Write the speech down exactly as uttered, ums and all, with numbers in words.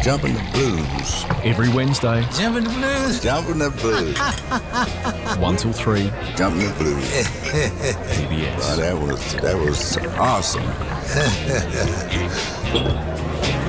Jumping the Blues. Every Wednesday, Jumping the blues. Jumping the Blues. one till three, Jumping the Blues. P B S. Oh, that was that was awesome.